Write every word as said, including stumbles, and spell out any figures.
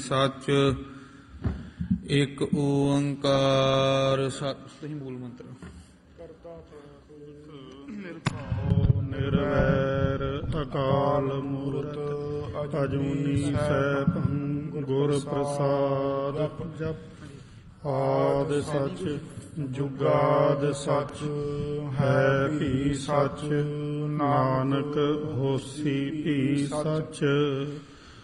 ਸੱਚ ਇੱਕ ਓੰਕਾਰ ਸਤਿ। ਤੁਸੀਂ ਮੂਲ ਮੰਤਰ। ਨਿਰਭਉ ਨਿਰਵੈਰ ਅਕਾਲ ਮੂਰਤ ਅਜੂਨੀ ਸੈਭੰ ਗੁਰ ਪ੍ਰਸਾਦ। ਜਪ ਆਦਿ ਸੱਚ ਜੁਗਾਦਿ ਸੱਚ ਹੈ ਭੀ ਸੱਚ ਨਾਨਕ ਹੋਸੀ ਭੀ ਸੱਚ।